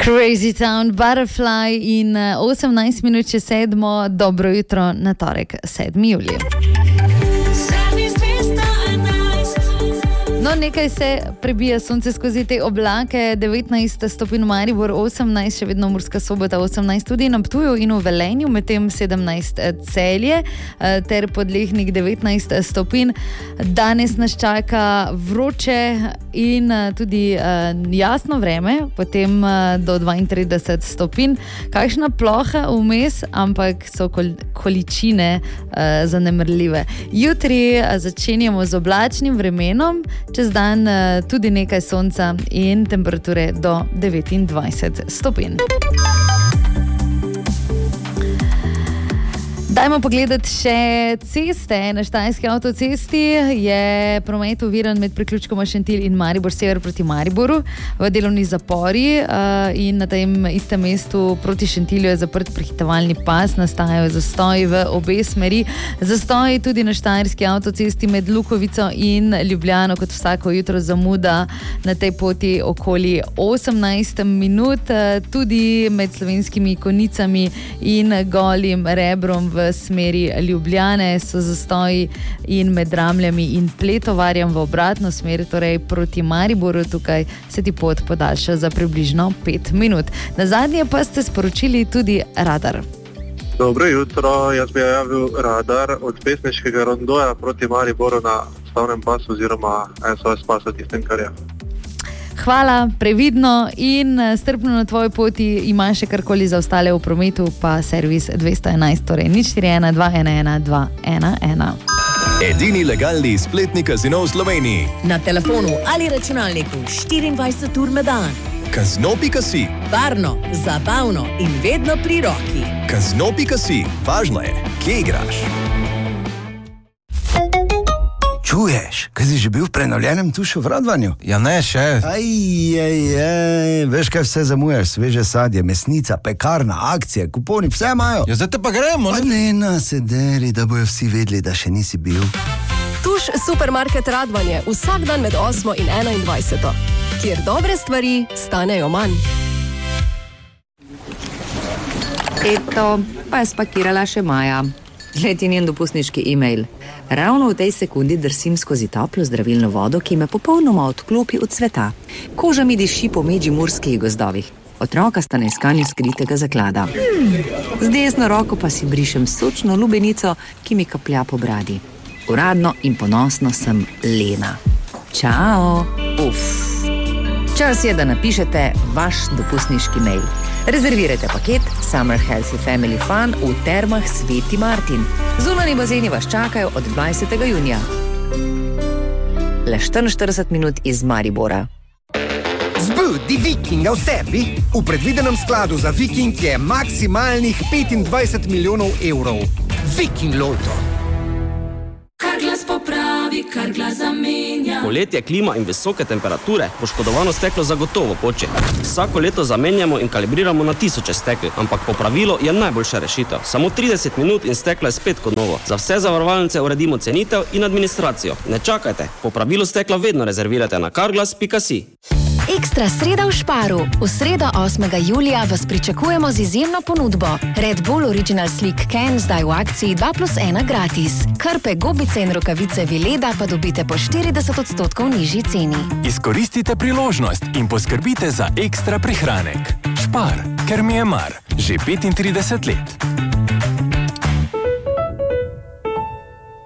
Crazy Town, Butterfly in 18 minut čez 7. Dobro jutro na torek, 7. julij. No, nekaj se prebija sonce skozi te oblake, 19 stopinj v Maribor, 18, še vedno Murska Sobota, 18 tudi na Ptuju in v Velenju, medtem 17 Celje ter Podlehnik 19 stopinj. Danes nas čaka vroče in tudi jasno vreme, potem do 32 stopinj. Kakšna ploha vmes, ampak so količine zanemrljive. Jutri začenjamo z oblačnim vremenom, čez dan tudi nekaj sonca in temperature do 29 stopinj. Dajmo pogledati še ceste. Na Štajerski avtocesti je promet oviran med priključkoma Šentilj in Maribor sever proti Mariboru v delovni zapori in na tem istem mestu proti Šentilju je zaprt prehitevalni pas, nastajajo zastoji v obe smeri. Zastoji tudi na Štajerski avtocesti med Lukovico in Ljubljano, kot vsako jutro zamuda na tej poti okoli 18 minut, tudi med Slovenskimi Konicami in Golim Rebrom v smeri Ljubljane so zastoji in med Ramljami in Pletovarjem v obratno smer, torej proti Mariboru, tukaj se ti pot podaljša za približno 5 minut. Nazadnje pa ste sporočili tudi radar. Dobro jutro, jaz bi javil radar od Pesniškega rondoja proti Mariboru na stavnem pasu oziroma SOS pasu tistem, kar je. Hvala, previdno in strpno na tvoji poti. Imaš še karkoli za ostale v prometu, pa servis 211, torej 041 211 211. Edini legalni spletni kazino v Sloveniji. Na telefonu ali računalniku 24 ur na dan. Kazino.si. Varno, zabavno in vedno pri roki. Kazino.si. Važno je, kje igraš. Čuješ, kaj si že bil v prenovljenem Tušu v Radvanju? Ja ne, še. Veš kaj vse zamujaš, sveže sadje, mesnica, pekarna, akcije, kuponi, vse imajo. Ja, zdaj te pa gremo, ne? Pa ne, sederi, da bojo vsi vedeli, da še nisi bil. Tuš Supermarket Radvanje, vsak dan med 8 in 21, kjer dobre stvari stanejo manj. Eto, pa je spakirala še Maja. Gled je njen dopustniški e-mail. Ravno v tej sekundi drsim skozi toplo zdravilno vodo, ki me popolnoma odklopi od sveta. Koža mi diši po medžimurskih gozdovih. Otroka sta na iskanju skritega zaklada. Z desno roko pa si brišem sočno lubenico, ki mi kaplja po bradi. Uradno in ponosno sem Lena. Čao! Čas je, da napišete vaš dopustniški mail. Rezervirajte paket Summer Healthy Family Fun v termah Sveti Martin. Zunanji bazeni vas čakajo od 20. junija. Le 44 minut iz Maribora. Zbudi Vikinga v sebi. V predvidenem skladu za Viking je maksimalnih 25 milijonov evrov. Viking Loto. Kar glas popravi, kar glas zamenja. Poletje, klima in visoke temperature poškodovano steklo zagotovo poče. Vsako leto zamenjamo in kalibriramo na tisoče stekel, ampak popravilo je najboljša rešitev. Samo 30 minut in steklo je spet kot novo. Za vse zavarovalnice uredimo cenitev in administracijo. Ne čakajte, popravilo stekla vedno rezervirate na carglass.si. Ekstra sreda v Šparu. V sredo 8. julija vas pričakujemo z izjemno ponudbo. Red Bull Original Slick Can zdaj v akciji 2+1 gratis. Krpe, gobice in rokavice Vileda pa dobite po 40% nižji ceni. Izkoristite priložnost in poskrbite za ekstra prihranek. Špar, ker mi je mar. Že 35 let.